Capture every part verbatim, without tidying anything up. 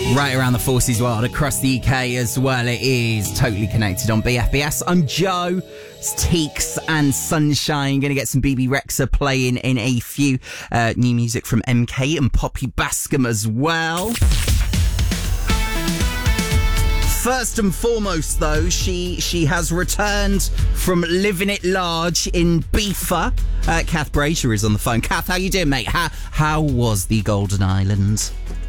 Right around the Forces world, across the U K as well. It is Totally Connected on B F B S. I'm Joe. It's Teeks and Sunshine. Going to get some B B Rexa playing in a few. Uh, new music from M K and Poppy Bascom as well. First and foremost, though, she she has returned from living it large in Beefer. Uh, Kath Brazier is on the phone. Kath, how you doing, mate? How how was the Golden Island?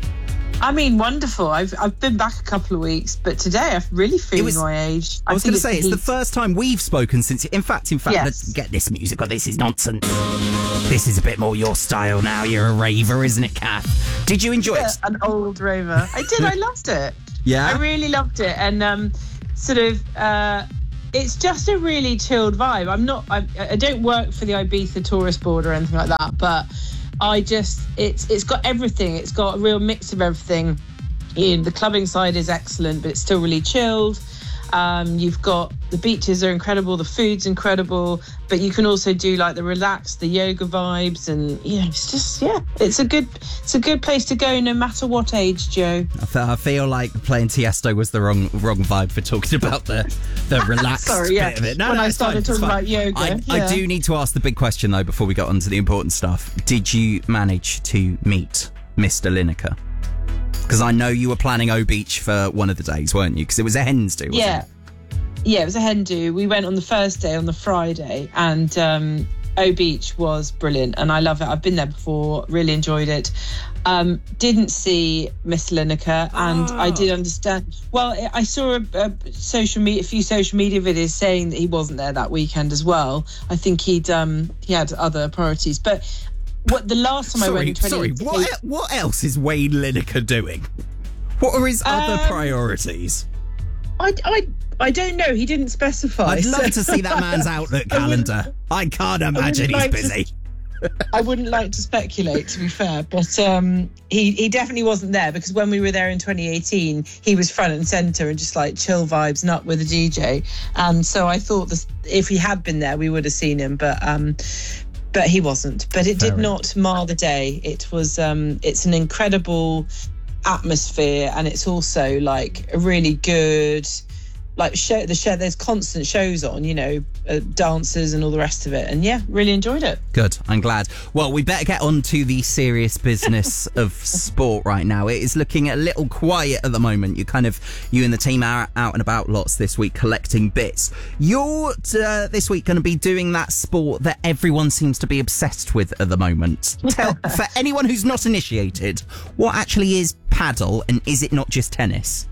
I mean, wonderful. I've I've been back a couple of weeks, but today I really feel was, my age. I, I was going to say, it's it's the first time we've spoken since... In fact, in fact, yes. Let's get this music on. This is nonsense. This is a bit more your style now. You're a raver, isn't it, Kath? Did you enjoy yeah, it? An old raver. I did. I loved it. Yeah? I really loved it. And um, sort of... Uh, it's just a really chilled vibe. I'm not... I, I don't work for the Ibiza tourist board or anything like that, but I just... It's It's got everything. It's got a real mix of everything. You know, the clubbing side is excellent, but it's still really chilled. Um, you've got the beaches are incredible, the food's incredible, but you can also do like the relaxed, the yoga vibes, and yeah, it's just yeah, it's a good, it's a good place to go no matter what age, Joe. I, th- I feel like playing Tiesto was the wrong wrong vibe for talking about the the relaxed Sorry, yeah. bit of it. No, when no, I it's started fine, talking it's about yoga, I, yeah. I do need to ask the big question though before we get on to the important stuff. Did you manage to meet Mister Lineker? Because I know you were planning O Beach for one of the days, weren't you? Because it was a hens do, wasn't yeah. it? Yeah, it was a hen do. We went on the first day, on the Friday, and um, O Beach was brilliant, and I love it. I've been there before, really enjoyed it. Um, didn't see Mister Lineker, and oh. I did understand. Well, I saw a, a social media, a few social media videos saying that he wasn't there that weekend as well. I think he'd um, he had other priorities, but. What the last time sorry, I went in twenty eighteen... Sorry, what, what else is Wayne Lineker doing? What are his other um, priorities? I, I, I don't know. He didn't specify. I'd love so to see that man's Outlook calendar. I, I can't imagine he's like busy. To, I wouldn't like to speculate, to be fair, but um, he, he definitely wasn't there because when we were there in twenty eighteen, he was front and centre and just like chill vibes, not with a D J. And so I thought this, if he had been there, we would have seen him. But... Um, But he wasn't. But it Fair did enough. not mar the day. It was. Um, it's an incredible atmosphere, and it's also like a really good, like show. The show. There's constant shows on. You know, uh, dancers and all the rest of it. And yeah, really enjoyed it. Good. I'm glad. Well, we better get on to the serious business of sport right now. It is looking a little quiet at the moment. You kind of, you and the team are out and about lots this week collecting bits. You're uh, this week going to be doing that sport that everyone seems to be obsessed with at the moment. Tell, for anyone who's not initiated, what actually is paddle, and is it not just tennis?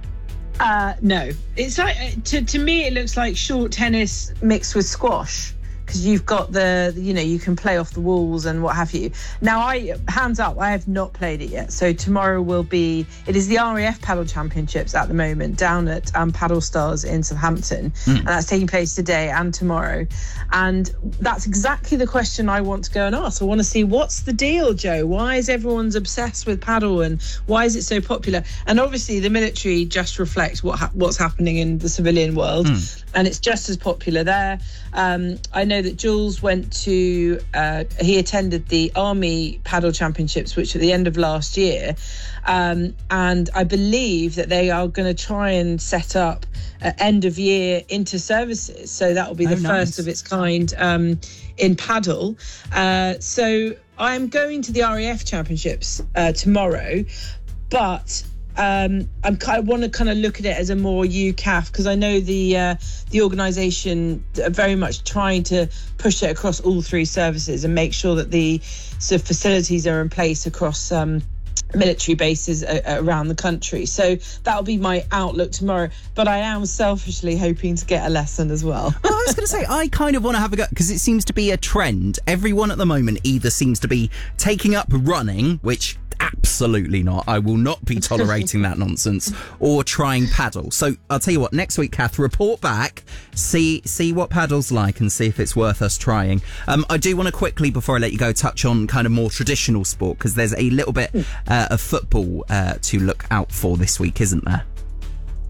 Uh, no, it's like to to me it looks like short tennis mixed with squash. Because you've got the, you know, you can play off the walls and what have you. Now, I, hands up, I have not played it yet. So tomorrow will be, it is the R A F Paddle Championships at the moment down at um, Paddle Stars in Southampton. Mm. And that's taking place today and tomorrow. And that's exactly the question I want to go and ask. I want to see what's the deal, Joe? Why is everyone's obsessed with paddle and why is it so popular? And obviously the military just reflects what ha- what's happening in the civilian world. Mm. And it's just as popular there. Um, I know that Jules went to, uh, he attended the Army Paddle Championships, which at the end of last year. Um, and I believe that they are going to try and set up uh, end of year inter-services. So that will be the oh, nice. first of its kind um, in paddle. Uh, so I'm going to the R A F Championships uh, tomorrow, but... Um, I'm kind of want to kind of look at it as a more U C A F because I know the uh, the organisation are very much trying to push it across all three services and make sure that the sort of facilities are in place across um, military bases a- around the country. So that'll be my outlook tomorrow. But I am selfishly hoping to get a lesson as well. Well, I was going to say, I kind of want to have a go because it seems to be a trend. Everyone at the moment either seems to be taking up running, which... absolutely not. I will not be tolerating that nonsense or trying paddle. So I'll tell you what, next week, Kath, report back, see see what paddle's like and see if it's worth us trying. Um, I do want to quickly, before I let you go, touch on kind of more traditional sport because there's a little bit uh, of football uh, to look out for this week, isn't there?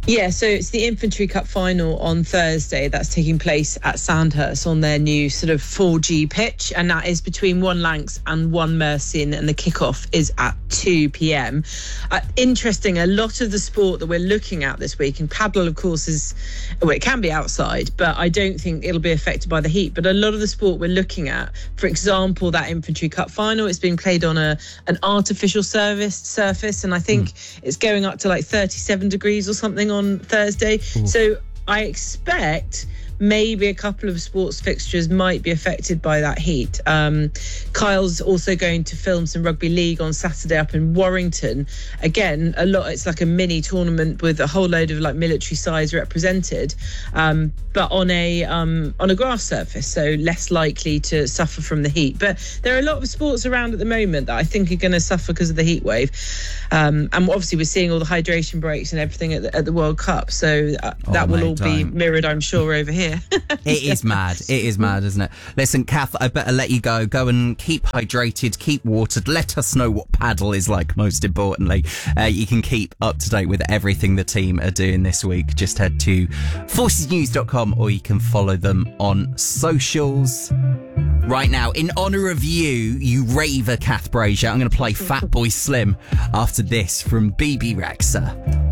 Yeah, so it's the Infantry Cup final on Thursday. That's taking place at Sandhurst on their new sort of four G pitch, and that is between One Lancs and One Mercian, and the kickoff is at two p.m. Uh, interesting, a lot of the sport that we're looking at this week, and paddle, of course, is, well, it can be outside, but I don't think it'll be affected by the heat. But a lot of the sport we're looking at, for example, that Infantry Cup final, it's being played on a an artificial service surface, and I think mm. it's going up to like thirty-seven degrees or something on Thursday. Ooh. So I expect maybe a couple of sports fixtures might be affected by that heat. Um, Kyle's also going to film some rugby league on Saturday up in Warrington. Again, a lot. It's like a mini tournament with a whole load of like military sides represented, um, but on a um, on a grass surface, so less likely to suffer from the heat. But there are a lot of sports around at the moment that I think are going to suffer because of the heat wave, um, and obviously we're seeing all the hydration breaks and everything at the, at the World Cup. So uh, oh, that will mate, all don't. be mirrored, I'm sure, over here. It is mad. It is mad, isn't it? Listen, Kath, I better let you go. Go and keep hydrated, keep watered. Let us know what paddle is like, most importantly. Uh, you can keep up to date with everything the team are doing this week. Just head to forces news dot com or you can follow them on socials. Right now, in honour of you, you raver, Kath Brazier, I'm going to play Fatboy Slim after this from B B Rexha.